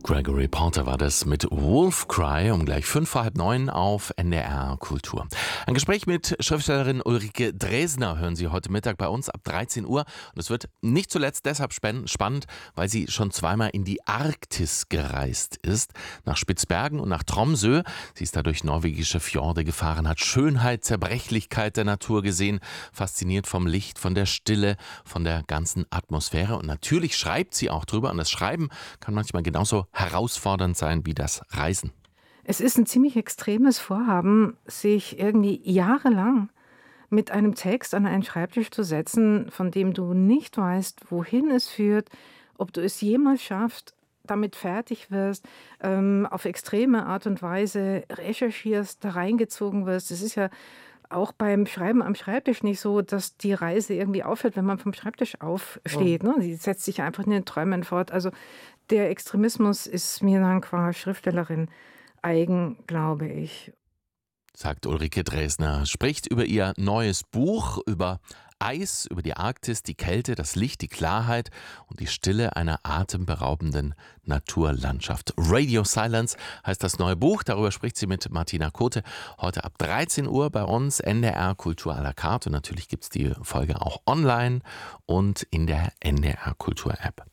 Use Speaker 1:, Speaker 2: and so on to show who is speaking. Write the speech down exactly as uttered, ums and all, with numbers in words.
Speaker 1: Gregory Porter war das mit Wolf Cry um gleich fünf vor halb neun auf N D R Kultur. Ein Gespräch mit Schriftstellerin Ulrike Dresner hören Sie heute Mittag bei uns ab dreizehn Uhr. Und es wird nicht zuletzt deshalb spannend, weil sie schon zweimal in die Arktis gereist ist. Nach Spitzbergen und nach Tromsø. Sie ist da durch norwegische Fjorde gefahren, hat Schönheit, Zerbrechlichkeit der Natur gesehen, fasziniert vom Licht, von der Stille, von der ganzen Atmosphäre. Und natürlich schreibt sie auch drüber. Und das Schreiben kann manchmal genauso herausfordernd sein wie das Reisen.
Speaker 2: Es ist ein ziemlich extremes Vorhaben, sich irgendwie jahrelang mit einem Text an einen Schreibtisch zu setzen, von dem du nicht weißt, wohin es führt, ob du es jemals schaffst, damit fertig wirst, ähm, auf extreme Art und Weise recherchierst, da reingezogen wirst. Es ist ja auch beim Schreiben am Schreibtisch nicht so, dass die Reise irgendwie aufhört, wenn man vom Schreibtisch aufsteht. Ne? Sie setzt sich einfach in den Träumen fort. Also der Extremismus ist mir dann qua Schriftstellerin eigen, glaube ich.
Speaker 1: Sagt Ulrike Dresner, spricht über ihr neues Buch, über Eis, über die Arktis, die Kälte, das Licht, die Klarheit und die Stille einer atemberaubenden Naturlandschaft. Radio Silence heißt das neue Buch, darüber spricht sie mit Martina Kote heute ab dreizehn Uhr bei uns, N D R Kultur à la carte. Und natürlich gibt es die Folge auch online und in der N D R Kultur App.